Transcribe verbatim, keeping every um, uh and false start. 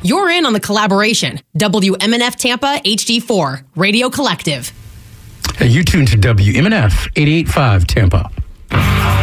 You're in on the collaboration. W M N F Tampa H D four Radio Collective. Hey, you tuned to W M N F eight eighty-five Tampa.